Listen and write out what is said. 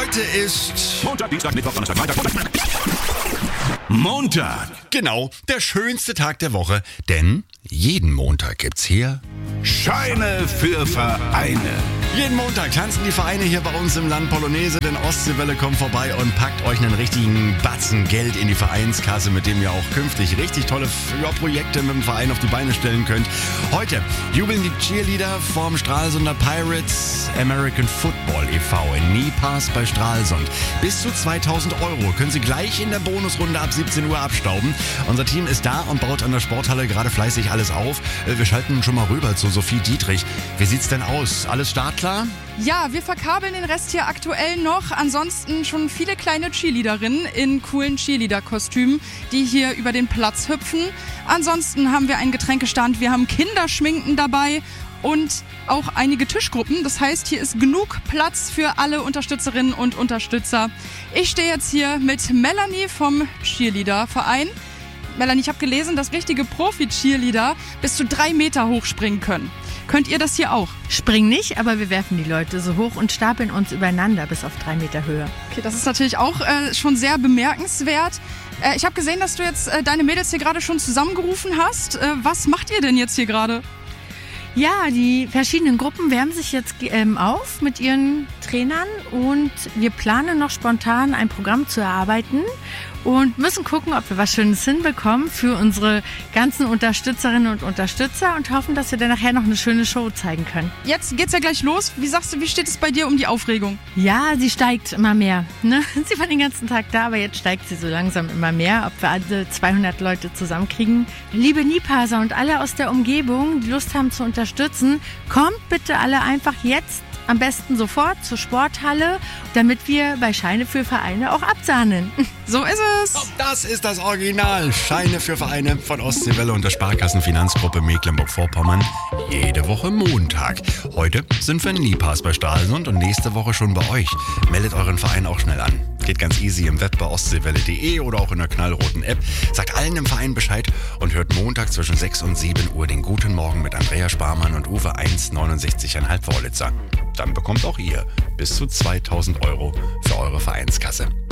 Heute ist Montag, Dienstag, Mittwoch, Donnerstag, Freitag. Montag. genau der schönste Tag der Woche, denn jeden Montag gibt's hier Scheine für Vereine. Jeden Montag tanzen die Vereine hier bei uns im Land Polonaise, denn Ostseewelle kommt vorbei und packt euch einen richtigen Batzen Geld in die Vereinskasse, mit dem ihr auch künftig richtig tolle Projekte mit dem Verein auf die Beine stellen könnt. Heute jubeln die Cheerleader vom Stralsunder Pirates American Football e.V. in Niepaß bei Stralsund. Bis zu 2.000 € können sie gleich in der Bonusrunde ab 17 Uhr abstauben. Unser Team ist da und baut an der Sporthalle gerade fleißig alles auf. Wir schalten schon mal rüber zu Sophie Dietrich. Wie sieht's denn aus? Alles startklar? Ja, wir verkabeln den Rest hier aktuell noch. Ansonsten schon viele kleine Cheerleaderinnen in coolen Cheerleader-Kostümen, die hier über den Platz hüpfen. Ansonsten haben wir einen Getränkestand, wir haben Kinderschminken dabei und auch einige Tischgruppen. Das heißt, hier ist genug Platz für alle Unterstützerinnen und Unterstützer. Ich stehe jetzt hier mit Melanie vom Cheerleader-Verein. Melanie, ich habe gelesen, dass richtige Profi-Cheerleader bis zu 3 Meter hoch springen können. Könnt ihr das hier auch? Springen nicht, aber wir werfen die Leute so hoch und stapeln uns übereinander bis auf 3 Meter Höhe. Okay, das ist natürlich auch schon sehr bemerkenswert. Ich habe gesehen, dass du jetzt deine Mädels hier gerade schon zusammengerufen hast. Was macht ihr denn jetzt hier gerade? Ja, die verschiedenen Gruppen wärmen sich jetzt auf mit ihren Trainern und wir planen noch spontan ein Programm zu erarbeiten und müssen gucken, ob wir was Schönes hinbekommen für unsere ganzen Unterstützerinnen und Unterstützer und hoffen, dass wir dann nachher noch eine schöne Show zeigen können. Jetzt geht's ja gleich los. Wie sagst du, wie steht es bei dir um die Aufregung? Ja, sie steigt immer mehr. Ne? Sie war den ganzen Tag da, aber jetzt steigt sie so langsam immer mehr, ob wir alle 200 Leute zusammenkriegen. Liebe Niepaßer und alle aus der Umgebung, die Lust haben zu unterstützen, kommt bitte alle einfach jetzt am besten sofort zur Sporthalle, damit wir bei Scheine für Vereine auch absahnen. So ist es. Das ist das Original. Scheine für Vereine von Ostseewelle und der Sparkassenfinanzgruppe Mecklenburg-Vorpommern. Jede Woche Montag. Heute sind wir in Niepaß bei Stralsund und nächste Woche schon bei euch. Meldet euren Verein auch schnell an. Geht ganz easy im Web bei ostseewelle.de oder auch in der knallroten App. Sagt allen im Verein Bescheid und hört Montag zwischen 6 und 7 Uhr den Guten Morgen mit Andrea Sparmann und Uwe 1,69,5 Vorlitzer. Dann bekommt auch ihr bis zu 2.000 € für eure Vereinskasse.